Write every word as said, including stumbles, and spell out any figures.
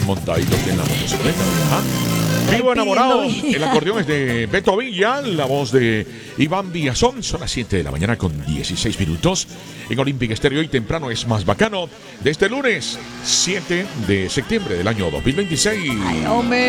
montaditos en la motocicleta. ¿Ah? Vivo enamorado. El acordeón es de Beto Villa, la voz de Iván Villazón. Son las siete de la mañana con dieciséis minutos. En Olympic Estéreo y temprano es más bacano. De este lunes siete de septiembre del año dos mil veintiséis. Ay, hombre.